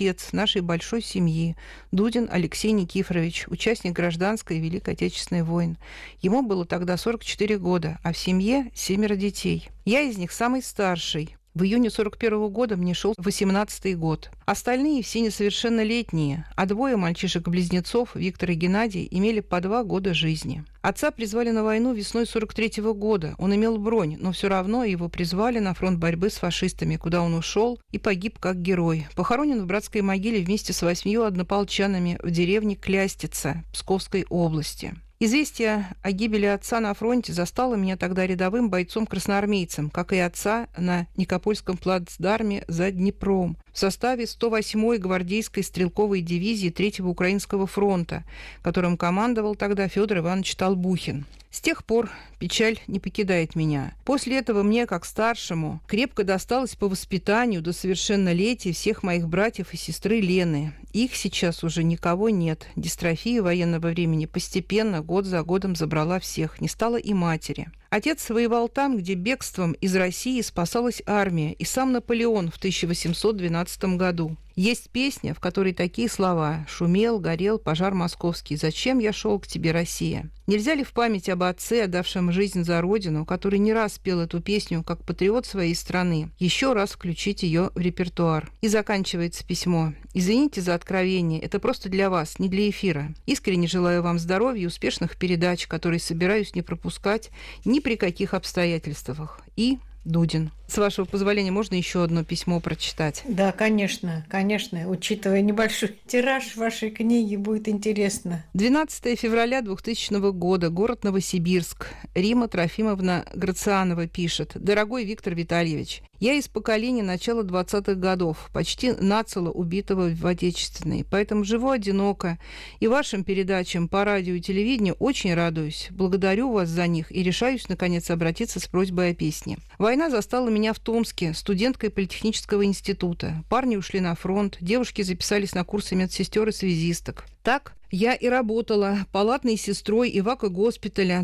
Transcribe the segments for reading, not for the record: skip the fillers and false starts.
отец нашей большой семьи, Дудин Алексей Никифорович, участник гражданской и Великой Отечественной войн. Ему было тогда 44 года, а в семье 7 детей. Я из них самый старший. В июне 41 года мне шел 18-й год. Остальные все несовершеннолетние, а 2 мальчишек-близнецов, Виктор и Геннадий, имели по 2 года жизни. Отца призвали на войну весной 43 года. Он имел бронь, но все равно его призвали на фронт борьбы с фашистами, куда он ушел и погиб как герой. Похоронен в братской могиле вместе с 8 однополчанами в деревне Клястица Псковской области. Известие о гибели отца на фронте застало меня тогда рядовым бойцом-красноармейцем, как и отца на Никопольском плацдарме за Днепром в составе 108-й гвардейской стрелковой дивизии 3-го Украинского фронта, которым командовал тогда Федор Иванович Толбухин. С тех пор печаль не покидает меня. После этого мне, как старшему, крепко досталось по воспитанию до совершеннолетия всех моих братьев и сестры Лены. Их сейчас уже никого нет. Дистрофия военного времени постепенно, год за годом забрала всех. Не стало и матери. Отец воевал там, где бегством из России спасалась армия, и сам Наполеон в 1812 году. Есть песня, в которой такие слова: «Шумел, горел пожар московский. Зачем я шел к тебе, Россия?» Нельзя ли в память об отце, отдавшем жизнь за родину, который не раз пел эту песню как патриот своей страны, еще раз включить ее в репертуар? И заканчивается письмо. «Извините за откровение, это просто для вас, не для эфира. Искренне желаю вам здоровья и успешных передач, которые собираюсь не пропускать ни при каких обстоятельствах. И Дудин». С вашего позволения, можно еще одно письмо прочитать? Да, конечно, конечно. Учитывая небольшой тираж вашей книги, будет интересно. 12 февраля 2000 года. Город Новосибирск. Рима Трофимовна Грацианова пишет. «Дорогой Виктор Витальевич, я из поколения начала 20-х годов, почти нацело убитого в Отечественной, поэтому живу одиноко, и вашим передачам по радио и телевидению очень радуюсь. Благодарю вас за них и решаюсь, наконец, обратиться с просьбой о песне. Война застала меня в Томске, студенткой политехнического института. Парни ушли на фронт, девушки записались на курсы медсестер и связисток. Так я и работала палатной сестрой эвако-госпиталя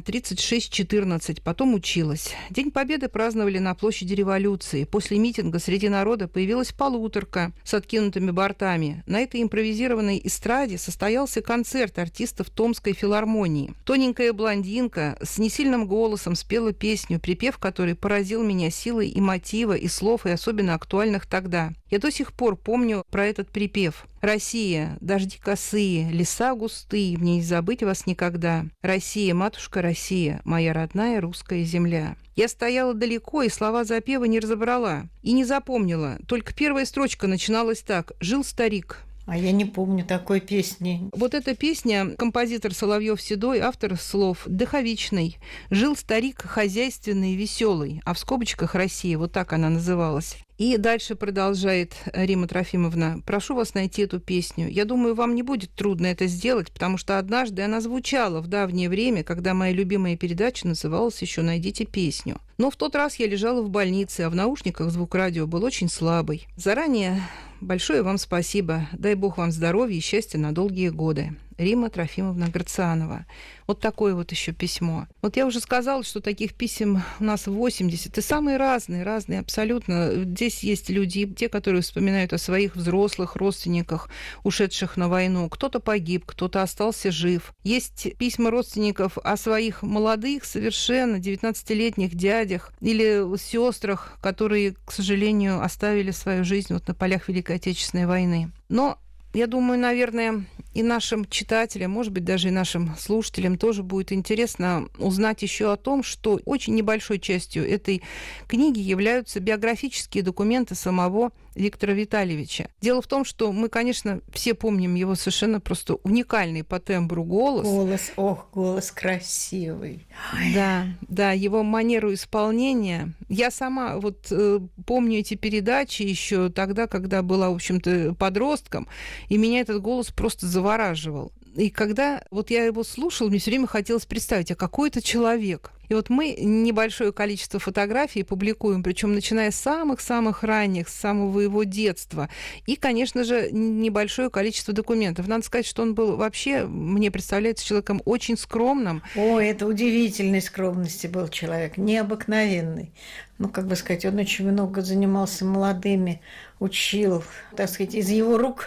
3614, потом училась. День Победы праздновали на площади Революции. После митинга среди народа появилась полуторка с откинутыми бортами. На этой импровизированной эстраде состоялся концерт артистов Томской филармонии. Тоненькая блондинка с несильным голосом спела песню, припев которой поразил меня силой и мотива, и слов, и особенно актуальных тогда. Я до сих пор помню про этот припев. «Россия, дожди косые, леса густые, мне не забыть вас никогда. Россия, матушка Россия, моя родная русская земля». Я стояла далеко и слова запева не разобрала и не запомнила. Только первая строчка начиналась так: «Жил старик». А я не помню такой песни. Вот эта песня, композитор Соловьев-Седой, автор слов Дыховичный. «Жил старик хозяйственный и веселый», а в скобочках «Россия», вот так она называлась. И дальше продолжает Рима Трофимовна. «Прошу вас найти эту песню. Я думаю, вам не будет трудно это сделать, потому что однажды она звучала в давнее время, когда моя любимая передача называлась еще «Найдите песню». Но в тот раз я лежала в больнице, а в наушниках звук радио был очень слабый. Заранее большое вам спасибо. Дай Бог вам здоровья и счастья на долгие годы. Рима Трофимовна Грацианова». Вот такое вот еще письмо. Вот я уже сказала, что таких писем у нас 80, и самые разные абсолютно. Здесь есть люди, те, которые вспоминают о своих взрослых родственниках, ушедших на войну. Кто-то погиб, кто-то остался жив. Есть письма родственников о своих молодых, совершенно 19-летних дядях или сестрах, которые, к сожалению, оставили свою жизнь вот на полях Великой Отечественной войны. Но я думаю, наверное, и нашим читателям, может быть, даже и нашим слушателям тоже будет интересно узнать еще о том, что очень небольшой частью этой книги являются биографические документы самого Виктора Витальевича. Дело в том, что мы, конечно, все помним его совершенно просто уникальный по тембру голос. Голос красивый. Да, его манеру исполнения. Я сама вот помню эти передачи еще тогда, когда была, в общем-то, подростком, и меня этот голос просто завораживал. И когда вот я его слушала, мне все время хотелось представить, а какой это человек. И вот мы небольшое количество фотографий публикуем, причем начиная с самых-самых ранних, с самого его детства. И, конечно же, небольшое количество документов. Надо сказать, что он был вообще, мне представляется, человеком очень скромным. Это удивительной скромности был человек, необыкновенный. Как бы сказать, он очень много занимался молодыми, учил, так сказать, из его рук